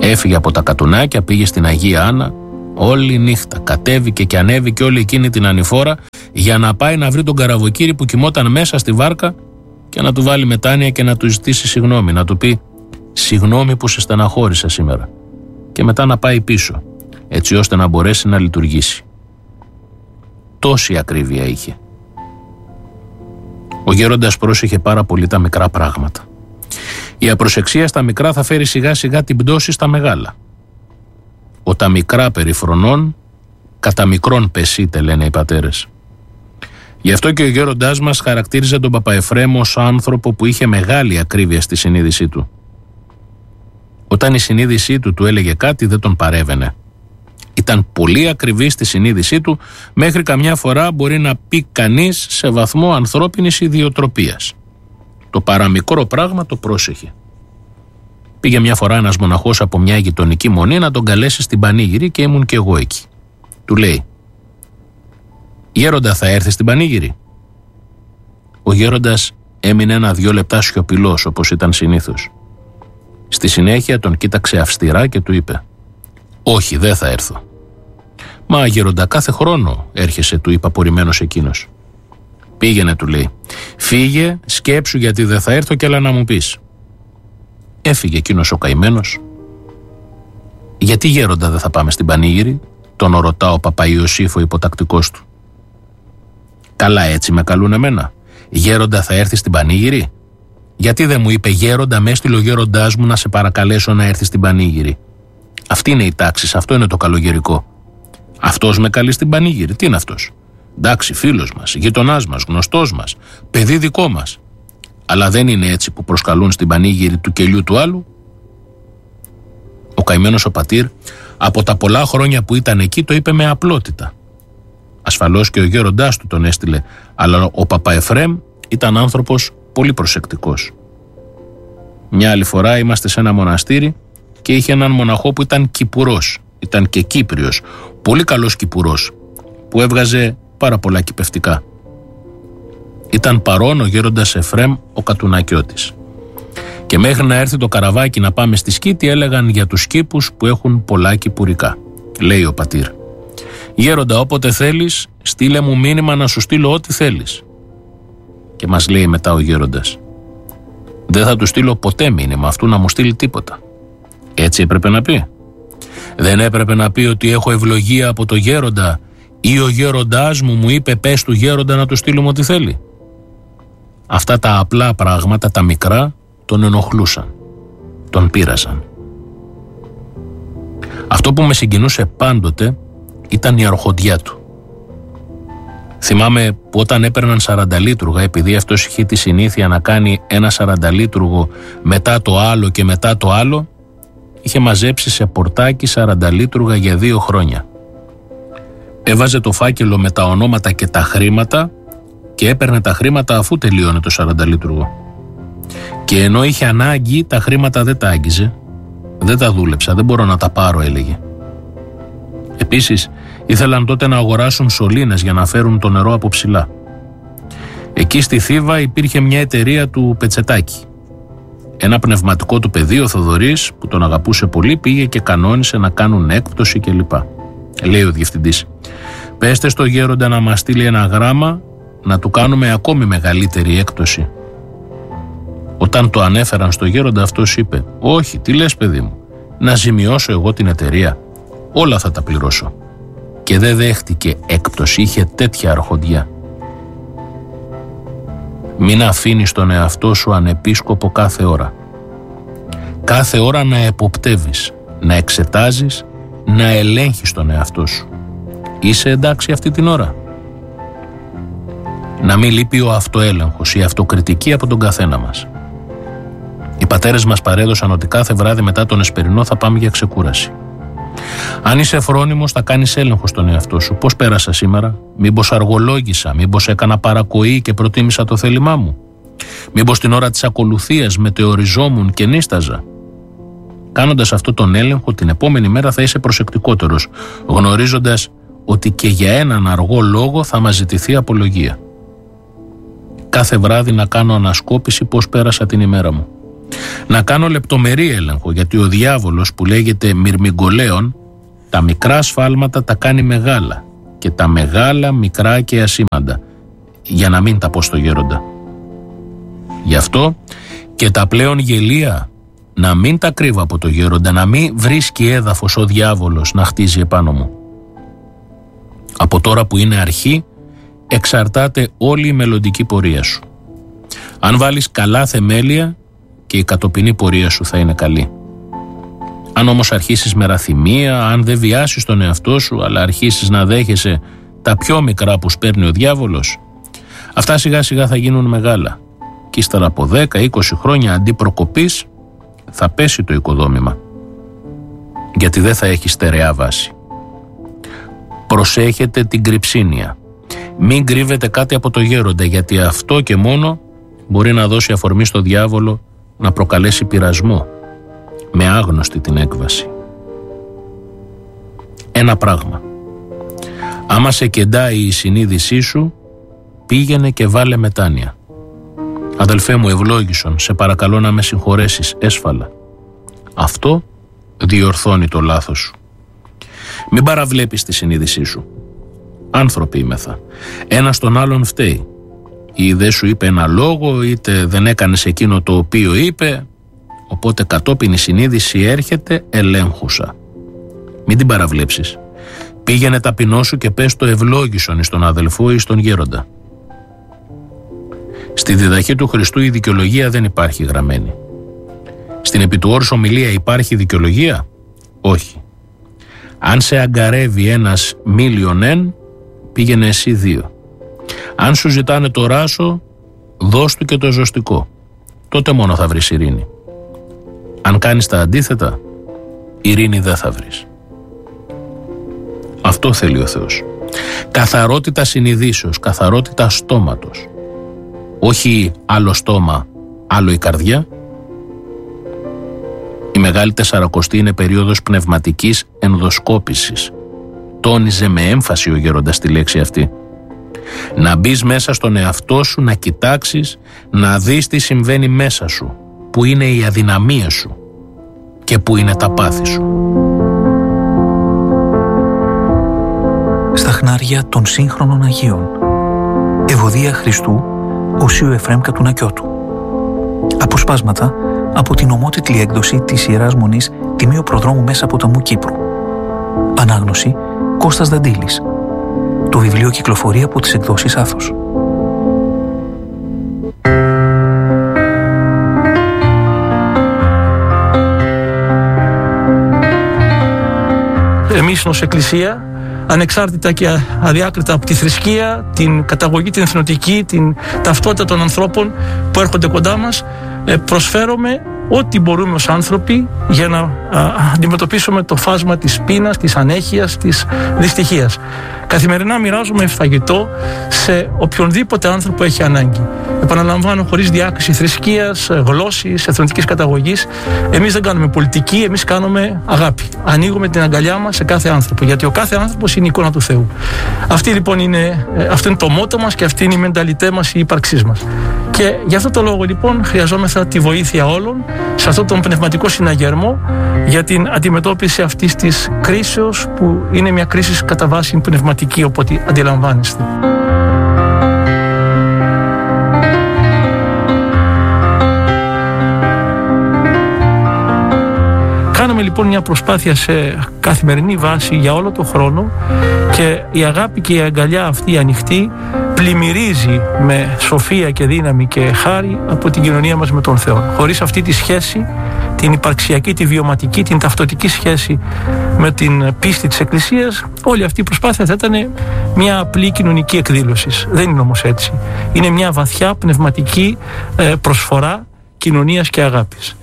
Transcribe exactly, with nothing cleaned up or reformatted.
Έφυγε από τα Κατουνάκια, πήγε στην Αγία Άννα, όλη νύχτα κατέβηκε και ανέβηκε όλη εκείνη την ανηφόρα για να πάει να βρει τον Καραβοκύρη που κοιμόταν μέσα στη βάρκα και να του βάλει μετάνοια και να του ζητήσει συγγνώμη, να του πει «Συγγνώμη που σε στεναχώρησα σήμερα» και μετά να πάει πίσω, έτσι ώστε να μπορέσει να λειτουργήσει. Τόση ακρίβεια είχε. Ο γέροντας πρόσεχε πάρα πολύ τα μικρά πράγματα. Η απροσεξία στα μικρά θα φέρει σιγά σιγά την πτώση στα μεγάλα. «Ο τα μικρά περιφρονών, κατά μικρόν πεσείτε», λένε οι πατέρες. Γι' αυτό και ο γέροντάς μας χαρακτήριζε τον Παπαεφρέμ ως άνθρωπο που είχε μεγάλη ακρίβεια στη συνείδησή του. Όταν η συνείδησή του του έλεγε κάτι δεν τον παρέβαινε. Ήταν πολύ ακριβή στη συνείδησή του, μέχρι καμιά φορά μπορεί να πει κανείς σε βαθμό ανθρώπινης ιδιοτροπίας. Το παραμικρό πράγμα το πρόσεχε. Πήγε μια φορά ένας μοναχός από μια γειτονική μονή να τον καλέσει στην πανήγυρη και ήμουν και εγώ εκεί. Του λέει «Γέροντα, θα έρθει στην πανήγυρη?» Ο γέροντας έμεινε ένα-δυο λεπτά σιωπηλός όπως ήταν συνήθως. Στη συνέχεια τον κοίταξε αυστηρά και του είπε «Όχι, δεν θα έρθω». «Μα γέροντα, κάθε χρόνο έρχεσαι», του είπε απορριμμένος εκείνος. «Πήγαινε», του λέει, «φύγε, σκέψου γιατί δεν θα έρθω και έλα να μου πεις». Έφυγε εκείνος ο καημένος. «Γιατί γέροντα δεν θα πάμε στην πανήγυρη?» τον ρωτά ο Παπαϊωσήφ ο υποτακτικός του. «Καλά, έτσι με καλούν εμένα. Γέροντα, θα έρθει στην πανήγυρη?» «Γιατί δεν μου είπε γέροντα, με έστειλε ο γέροντάς μου να σε παρακαλέσω να έρθει στην πανήγυρη?» Αυτή είναι η τάξη, αυτό είναι το καλογερικό. Αυτός με καλεί στην πανήγυρη, τι είναι αυτός? Εντάξει, φίλος μας, γειτονάς μας, γνωστός μας, παιδί δικό μας. Αλλά δεν είναι έτσι που προσκαλούν στην πανήγυρη του κελιού του άλλου. Ο καημένος ο πατήρ, από τα πολλά χρόνια που ήταν εκεί, το είπε με απλότητα. Ασφαλώς και ο γέροντάς του τον έστειλε, αλλά ο Παπαεφρέμ ήταν άνθρωπος πολύ προσεκτικός. Μια άλλη φορά είμαστε σε ένα μοναστήρι και είχε έναν μοναχό που ήταν κυπουρός, ήταν και Κύπριος, πολύ καλός κυπουρός, που έβγαζε πάρα πολλά κυπευτικά. Ήταν παρόν ο γέροντας Εφρέμ ο Κατουνακιώτης. Και μέχρι να έρθει το καραβάκι να πάμε στη Σκήτη έλεγαν για τους κήπους που έχουν πολλά κυπουρικά. Λέει ο πατήρ, «Γέροντα, όποτε θέλεις στείλε μου μήνυμα να σου στείλω ό,τι θέλεις». Και μας λέει μετά ο γέροντας, «Δεν θα του στείλω ποτέ μήνυμα αυτού να μου στείλει τίποτα». Έτσι έπρεπε να πει? Δεν έπρεπε να πει ότι έχω ευλογία από το γέροντα ή ο γέροντάς μου μου είπε πες του γέροντα να του στείλουμε ό,τι θέλει? Αυτά τα απλά πράγματα, τα μικρά, τον ενοχλούσαν, τον πείραζαν. Αυτό που με συγκινούσε πάντοτε ήταν η αρχοντιά του. Θυμάμαι που όταν έπαιρναν σαρανταλίτρουγα, επειδή αυτός είχε τη συνήθεια να κάνει ένα σαρανταλίτρουγο μετά το άλλο και μετά το άλλο, είχε μαζέψει σε πορτάκι σαρανταλίτρουγα για δύο χρόνια. Έβαζε το φάκελο με τα ονόματα και τα χρήματα και έπαιρνε τα χρήματα αφού τελείωνε το σαρανταλίτρουγο. Και ενώ είχε ανάγκη, τα χρήματα δεν τα άγγιζε. Δεν τα δούλεψα, δεν μπορώ να τα πάρω, έλεγε. Επίσης, ήθελαν τότε να αγοράσουν σωλήνες για να φέρουν το νερό από ψηλά. Εκεί στη Θήβα υπήρχε μια εταιρεία του Πετσετάκη. Ένα πνευματικό του παιδί, ο Θοδωρής, που τον αγαπούσε πολύ, πήγε και κανόνισε να κάνουν έκπτωση κλπ. Λέει ο διευθυντής, «Πέστε στο γέροντα να μας στείλει ένα γράμμα να του κάνουμε ακόμη μεγαλύτερη έκπτωση». Όταν το ανέφεραν στο γέροντα, αυτός είπε, «Όχι, τι λες παιδί μου, να ζημιώσω εγώ την εταιρεία, όλα θα τα πληρώσω». Και δεν δέχτηκε έκπτωση, είχε τέτοια αρχοντιά. Μην αφήνεις τον εαυτό σου ανεπίσκοπο κάθε ώρα. Κάθε ώρα να εποπτεύεις, να εξετάζεις, να ελέγχεις τον εαυτό σου. Είσαι εντάξει αυτή την ώρα? Να μην λείπει ο αυτοέλεγχος, η αυτοκριτική από τον καθένα μας. Οι πατέρες μας παρέδωσαν ότι κάθε βράδυ μετά τον εσπερινό θα πάμε για ξεκούραση. Αν είσαι φρόνιμος θα κάνεις έλεγχο στον εαυτό σου. Πώς πέρασα σήμερα? Μήπως αργολόγησα? Μήπως έκανα παρακοή και προτίμησα το θέλημά μου? Μήπως την ώρα της ακολουθίας μετεωριζόμουν και νίσταζα? Κάνοντας αυτό τον έλεγχο, την επόμενη μέρα θα είσαι προσεκτικότερος, γνωρίζοντας ότι και για έναν αργό λόγο θα μας ζητηθεί απολογία. Κάθε βράδυ να κάνω ανασκόπηση πώς πέρασα την ημέρα μου. Να κάνω λεπτομερή έλεγχο, γιατί ο διάβολος που λέγεται μυρμηγκολέον τα μικρά σφάλματα τα κάνει μεγάλα και τα μεγάλα μικρά και ασήμαντα, για να μην τα πω στο γέροντα. Γι' αυτό και τα πλέον γελία να μην τα κρύβω από το γέροντα, να μην βρίσκει έδαφος ο διάβολος να χτίζει επάνω μου. Από τώρα που είναι αρχή εξαρτάται όλη η μελλοντική πορεία σου. Αν βάλεις καλά θεμέλια, και η κατοπινή πορεία σου θα είναι καλή. Αν όμως αρχίσεις με ραθυμία, αν δεν βιάσεις τον εαυτό σου, αλλά αρχίσεις να δέχεσαι τα πιο μικρά που σπέρνει ο διάβολος, αυτά σιγά σιγά θα γίνουν μεγάλα. Και ύστερα από δέκα είκοσι χρόνια αντί προκοπής θα πέσει το οικοδόμημα, γιατί δεν θα έχει στερεά βάση. Προσέχετε την κρυψίνια. Μην κρύβετε κάτι από το γέροντα, γιατί αυτό και μόνο μπορεί να δώσει αφορμή στο διάβολο να προκαλέσει πειρασμό, με άγνωστη την έκβαση. Ένα πράγμα. Άμα σε κεντάει η συνείδησή σου, πήγαινε και βάλε μετάνοια. Αδελφέ μου ευλόγησον, σε παρακαλώ να με συγχωρέσεις, έσφαλα. Αυτό διορθώνει το λάθος σου. Μην παραβλέπεις τη συνείδησή σου. Άνθρωποι είμεθα. Ένας τον άλλον φταίει. Ή δεν σου είπε ένα λόγο, είτε δεν έκανες εκείνο το οποίο είπε, οπότε κατόπιν η συνείδηση έρχεται ελέγχουσα. Μην την παραβλέψεις. Πήγαινε ταπεινό σου και πες το ευλόγησον στον αδελφό ή στον γέροντα. Στη διδαχή του Χριστού η δικαιολογία δεν υπάρχει γραμμένη. Στην επί του όρους ομιλία υπάρχει δικαιολογία? Όχι. Αν σε αγκαρεύει ένας μίλιον εν, πήγαινε εσύ δύο. Αν σου ζητάνε το ράσο, δώσ' του και το ζωστικό. Τότε μόνο θα βρεις ειρήνη. Αν κάνεις τα αντίθετα, ειρήνη δεν θα βρεις. Αυτό θέλει ο Θεός. Καθαρότητα συνειδήσεως, καθαρότητα στόματος. Όχι άλλο στόμα, άλλο η καρδιά. Η Μεγάλη Τεσσαρακοστή είναι περίοδος πνευματικής ενδοσκόπησης. Τόνιζε με έμφαση ο γέροντας τη λέξη αυτή. Να μπεις μέσα στον εαυτό σου, να κοιτάξεις, να δεις τι συμβαίνει μέσα σου, που είναι οι αδυναμίες σου και που είναι τα πάθη σου. Στα χνάρια των σύγχρονων Αγίων. Ευωδία Χριστού, Οσίου Εφραίμ Κατουνακιώτου. Αποσπάσματα από την ομότιτλη έκδοση της Ιεράς Μονής Τιμίου Προδρόμου Μέσα Ποταμού Κύπρου. Ανάγνωση Κώστας Δαντήλης. Το βιβλίο κυκλοφορεί από τις εκδόσεις Άθος. Εμείς ως Εκκλησία, ανεξάρτητα και αδιάκριτα από τη θρησκεία, την καταγωγή, την εθνοτική, την ταυτότητα των ανθρώπων που έρχονται κοντά μας, προσφέρουμε ό,τι μπορούμε ως άνθρωποι για να α, αντιμετωπίσουμε το φάσμα της πείνας, της ανέχειας, της δυστυχίας. Καθημερινά μοιράζουμε φαγητό σε οποιονδήποτε άνθρωπο έχει ανάγκη. Επαναλαμβάνω, χωρίς διάκριση θρησκείας, γλώσσης, εθνοτικής καταγωγής. Εμείς δεν κάνουμε πολιτική, εμείς κάνουμε αγάπη. Ανοίγουμε την αγκαλιά μας σε κάθε άνθρωπο, γιατί ο κάθε άνθρωπος είναι η εικόνα του Θεού. Αυτή λοιπόν είναι, αυτό είναι το μότο μας και αυτή είναι η μενταλιτέ μας, η ύπαρξή μας. Και γι' αυτό το λόγο λοιπόν χρειαζόμεθα τη βοήθεια όλων σε αυτόν τον πνευματικό συναγερμό για την αντιμετώπιση αυτής της κρίσεως, που είναι μια κρίση κατά βάση πνευματική, οπότε αντιλαμβάνεστε. Κάνουμε λοιπόν μια προσπάθεια σε καθημερινή βάση για όλο τον χρόνο, και η αγάπη και η αγκαλιά αυτή ανοιχτή πλημμυρίζει με σοφία και δύναμη και χάρη από την κοινωνία μας με τον Θεό. Χωρίς αυτή τη σχέση, την υπαρξιακή, τη βιωματική, την ταυτοτική σχέση με την πίστη της Εκκλησίας, όλη αυτή η προσπάθεια θα ήταν μια απλή κοινωνική εκδήλωση. Δεν είναι όμως έτσι. Είναι μια βαθιά πνευματική προσφορά κοινωνίας και αγάπης.